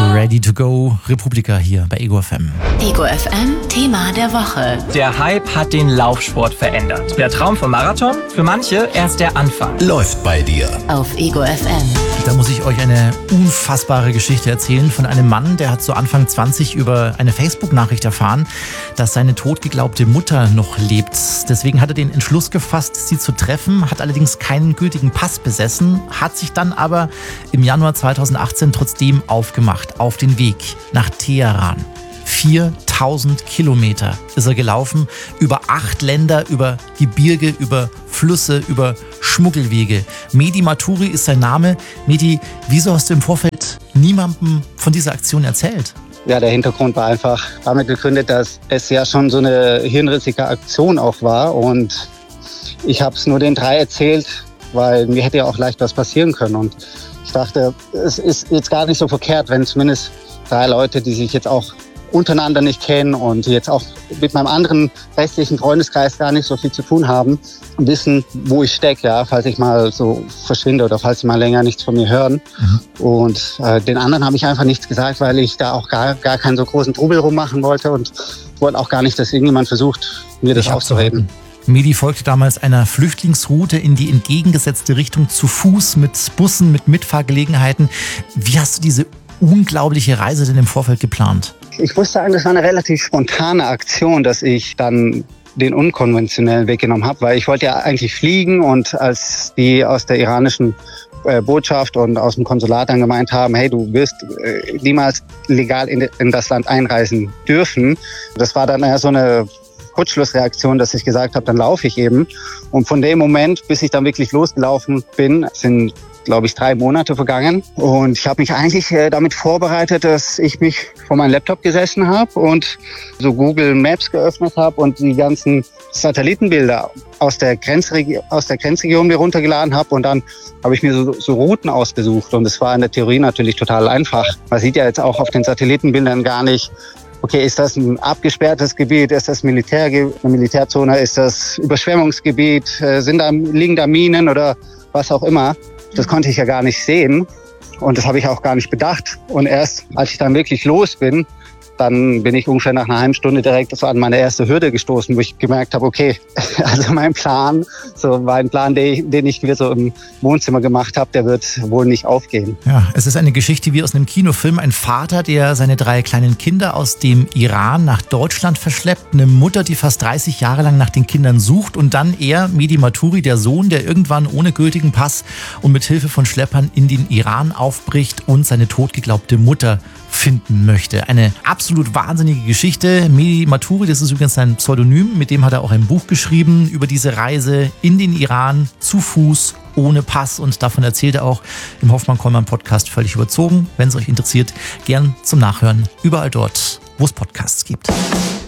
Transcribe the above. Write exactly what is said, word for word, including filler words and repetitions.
Ready to go, Republika hier bei Ego F M. Ego F M, Thema der Woche. Der Hype hat den Laufsport verändert. Der Traum vom Marathon? Für manche erst der Anfang. Läuft bei dir. Auf Ego F M. Da muss ich euch eine unfassbare Geschichte erzählen von einem Mann, der hat so Anfang zwanzig über eine Facebook-Nachricht erfahren, dass seine totgeglaubte Mutter noch lebt. Deswegen hat er den Entschluss gefasst, sie zu treffen, hat allerdings keinen gültigen Pass besessen, hat sich dann aber im Januar zweitausendachtzehn trotzdem aufgemacht auf den Weg nach Teheran. viertausend Kilometer ist er gelaufen, über acht Länder, über Gebirge, über Flüsse, über Schmuggelwege. Mehdi Maturi ist sein Name. Mehdi, wieso hast du im Vorfeld niemandem von dieser Aktion erzählt? Ja, der Hintergrund war einfach damit begründet, dass es ja schon so eine hirnrissige Aktion auch war. Und ich habe es nur den drei erzählt, weil mir hätte ja auch leicht was passieren können. Und ich dachte, es ist jetzt gar nicht so verkehrt, wenn zumindest drei Leute, die sich jetzt auch untereinander nicht kennen und die jetzt auch mit meinem anderen restlichen Freundeskreis gar nicht so viel zu tun haben, wissen, wo ich stecke, ja, falls ich mal so verschwinde oder falls sie mal länger nichts von mir hören. Mhm. Und äh, den anderen habe ich einfach nichts gesagt, weil ich da auch gar, gar keinen so großen Trubel rummachen wollte und wollte auch gar nicht, dass irgendjemand versucht, mir das aufzureden. Mehdi folgte damals einer Flüchtlingsroute in die entgegengesetzte Richtung zu Fuß mit Bussen, mit Mitfahrgelegenheiten. Wie hast du diese unglaubliche Reise denn im Vorfeld geplant? Ich muss sagen, das war eine relativ spontane Aktion, dass ich dann den unkonventionellen Weg genommen habe, weil ich wollte ja eigentlich fliegen und als die aus der iranischen äh, Botschaft und aus dem Konsulat dann gemeint haben, hey, du wirst äh, niemals legal in, in das Land einreisen dürfen, das war dann eher so eine Kurzschlussreaktion, dass ich gesagt habe, dann laufe ich eben. Und von dem Moment, bis ich dann wirklich losgelaufen bin, sind, glaube ich, drei Monate vergangen. Und ich habe mich eigentlich äh, damit vorbereitet, dass ich mich vor meinen Laptop gesessen habe und so Google Maps geöffnet habe und die ganzen Satellitenbilder aus der Grenzregion, aus der Grenzregion mir runtergeladen habe. Und dann habe ich mir so, so Routen ausgesucht. Und es war in der Theorie natürlich total einfach. Man sieht ja jetzt auch auf den Satellitenbildern gar nicht, okay, ist das ein abgesperrtes Gebiet, ist das Militär, eine Militärzone, ist das Überschwemmungsgebiet, sind da, liegen da Minen oder was auch immer. Das konnte ich ja gar nicht sehen und das habe ich auch gar nicht bedacht. Und erst als ich dann wirklich los bin, dann bin ich ungefähr nach einer halben Stunde direkt so an meine erste Hürde gestoßen, wo ich gemerkt habe, okay, also mein Plan, so mein Plan, den ich mir so im Wohnzimmer gemacht habe, der wird wohl nicht aufgehen. Ja, es ist eine Geschichte wie aus einem Kinofilm. Ein Vater, der seine drei kleinen Kinder aus dem Iran nach Deutschland verschleppt, eine Mutter, die fast dreißig Jahre lang nach den Kindern sucht und dann er, Mehdi Maturi, der Sohn, der irgendwann ohne gültigen Pass und mit Hilfe von Schleppern in den Iran aufbricht und seine totgeglaubte Mutter finden möchte. Eine absolut wahnsinnige Geschichte. Mehdi Maturi, das ist übrigens sein Pseudonym, mit dem hat er auch ein Buch geschrieben über diese Reise in den Iran zu Fuß, ohne Pass, und davon erzählt er auch im Hoffmann-Kollmann-Podcast völlig überzogen. Wenn es euch interessiert, gern zum Nachhören überall dort, wo es Podcasts gibt.